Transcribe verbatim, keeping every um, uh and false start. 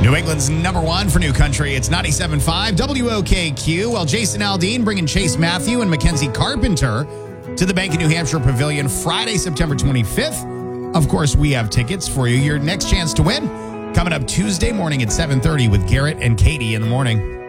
New England's number one for new country. It's ninety-seven point five W O K Q. While Jason Aldean bringing Chase Matthew and Mackenzie Carpenter to the Bank of New Hampshire Pavilion Friday, September twenty-fifth. Of course, we have tickets for you. Your next chance to win coming up Tuesday morning at seven thirty with Garrett and Katie in the morning.